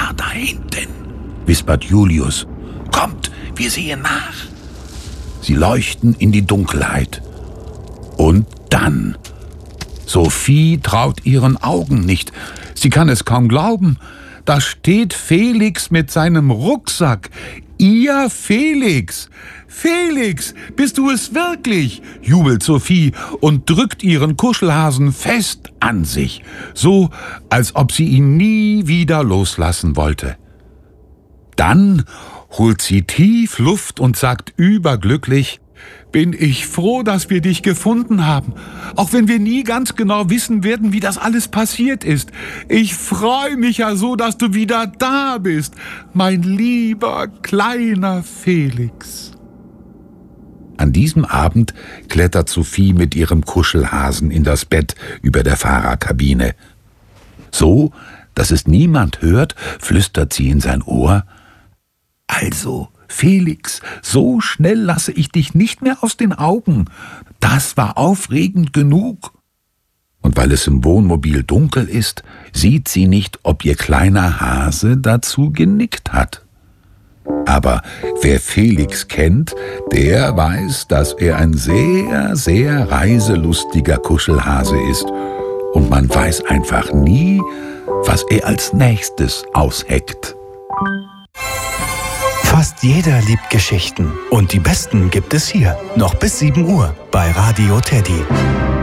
da hinten«, wispert Julius. »Kommt, wir sehen nach.« Sie leuchten in die Dunkelheit. Und dann: Sophie traut ihren Augen nicht. Sie kann es kaum glauben. Da steht Felix mit seinem Rucksack. Ihr Felix! »Felix, bist du es wirklich?«, jubelt Sophie und drückt ihren Kuschelhasen fest an sich, so als ob sie ihn nie wieder loslassen wollte. Dann holt sie tief Luft und sagt überglücklich: »Bin ich froh, dass wir dich gefunden haben, auch wenn wir nie ganz genau wissen werden, wie das alles passiert ist. Ich freue mich ja so, dass du wieder da bist, mein lieber kleiner Felix.« An diesem Abend klettert Sophie mit ihrem Kuschelhasen in das Bett über der Fahrerkabine. So, dass es niemand hört, flüstert sie in sein Ohr: »Also, Felix, so schnell lasse ich dich nicht mehr aus den Augen. Das war aufregend genug.« Und weil es im Wohnmobil dunkel ist, sieht sie nicht, ob ihr kleiner Hase dazu genickt hat. Aber wer Felix kennt, der weiß, dass er ein sehr, sehr reiselustiger Kuschelhase ist. Und man weiß einfach nie, was er als nächstes ausheckt. Fast jeder liebt Geschichten. Und die besten gibt es hier. Noch bis 7 Uhr bei Radio Teddy.